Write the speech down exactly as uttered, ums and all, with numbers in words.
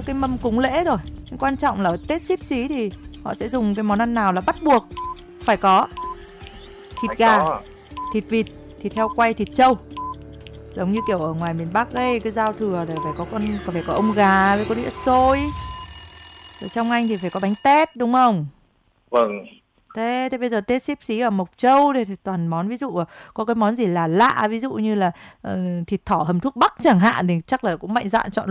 cái mâm cúng lễ rồi. Quan trọng là Tết Xíp Xí thì họ sẽ dùng cái món ăn nào là bắt buộc phải có. Thịt Phải gà, có. thịt vịt, thịt heo quay, thịt trâu. Giống như kiểu ở ngoài miền Bắc ấy, cái giao thừa thì phải có con phải có ông gà với có đĩa xôi. Ở trong Anh thì phải có bánh tét đúng không? Vâng. Thế thế bây giờ Tết Xíp Xí ở Mộc Châu thì toàn món, ví dụ có cái món gì là lạ, ví dụ như là ờ, thịt thỏ hầm thuốc bắc chẳng hạn, thì chắc là cũng mạnh dạn chọn